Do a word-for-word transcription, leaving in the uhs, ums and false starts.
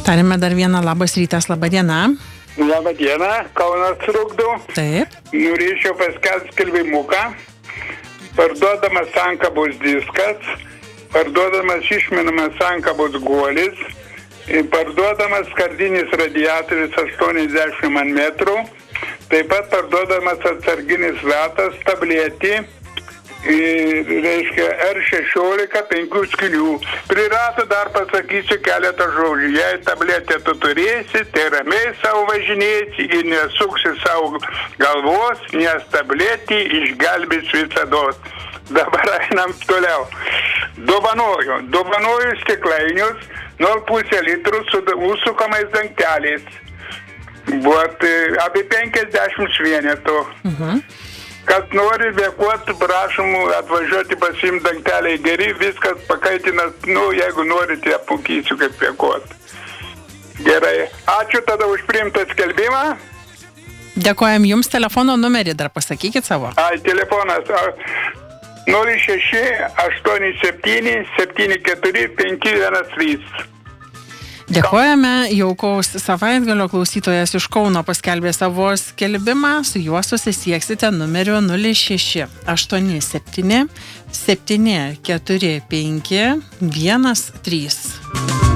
Tarime dar vieną, labas rytas, laba diena. Labą dieną, Kaunas Rūkdu. Taip. Norėčiau paskelbti skelbimuką. Parduodamas sankabos diskas, parduodamas išminamas sankabos guolis, parduodamas skardinis radiatorius aštuoniasdešimt metrų, taip pat parduodamas atsarginis ratas, tabletė, reiškia R šešiolika penkių skylių. Prie rato dar pasakysiu keletą žodžių. Jei tabletę tu turėsi, tai ramiai savo važinėsi ir nesuksi savo galvos, nes tabletį išgelbės visados. Dabar einam toliau. Dovanoju. Dovanoju stiklainius nol pusė litrų su užsukamais dangteliais. Būt apie penkiasdešimt vienetų. Mhm. Kas nori dėkoti, prašom atvažiuoti pasiimti dangteliai geri, viskas pakaitinas, nu, jeigu norite, apmokysiu kaip dėkoti. Gerai. Ačiū tada už priimtą skelbimą. Dėkojam jums, telefono numerį dar pasakykit savo. Ai, telefonas nulis šeši aštuoni septyni septyni keturi penki vienas trys. Dėkojame, jaukaus savaitgalio klausytojas iš Kauno paskelbė savo skelbimą, su juo susisieksite numeriu nulis šeši aštuoni septyni septyni keturi penki vienas trys.